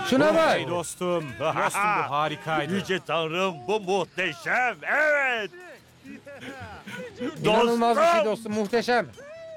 Şuna bak. Hey dostum. Dostum bu harikaydı. Yüce Tanrım, bu muhteşem. Evet. İnanılmaz bir şey dostum, muhteşem.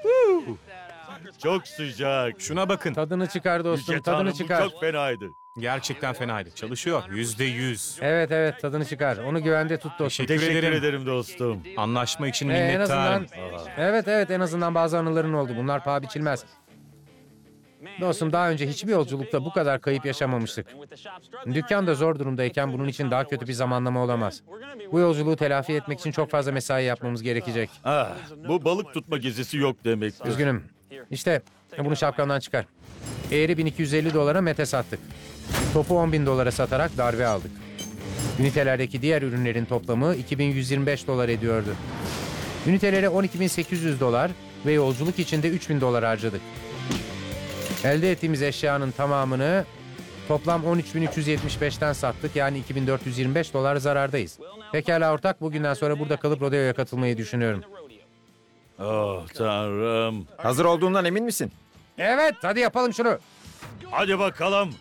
Çok sıcak. Şuna bakın. Tadını çıkar dostum, Yüce tadını Tanrım, bu çıkar. çok fenaydı. Gerçekten fenaydı. Çalışıyor. %100. Evet evet, tadını çıkar. Onu güvende tut dostum. Teşekkür ederim dostum. Anlaşma için En minnettarım. azından evet evet, en azından bazı anıların oldu. Bunlar paha biçilmez. Dostum, daha önce hiçbir yolculukta bu kadar kayıp yaşamamıştık. Dükkan da zor durumdayken bunun için daha kötü bir zamanlama olamaz. Bu yolculuğu telafi etmek için çok fazla mesai yapmamız gerekecek. Ah, bu balık tutma gezisi yok demektir. Üzgünüm. İşte bunu şapkamdan çıkar. Eğri $1250 Mete sattık. Topu $10.000 satarak darbe aldık. Ünitelerdeki diğer ürünlerin toplamı $2.125 ediyordu. Ünitelere $12.800 ve yolculuk için de $3.000 harcadık. Elde ettiğimiz eşyanın tamamını toplam 13.375'ten sattık, yani $2.425 zarardayız. Pekala ortak, bugünden sonra burada kalıp rodeoya katılmayı düşünüyorum. Oh Tanrım. Hazır olduğundan emin misin? Evet, hadi yapalım şunu. Hadi bakalım.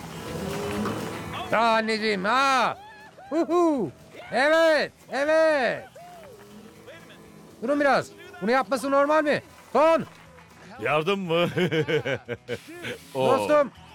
Ha anneciğim, ha. Huhu. Evet, evet. Durun biraz. Bunu yapması normal mi? Ton, Yardım mı? Oh. dostum.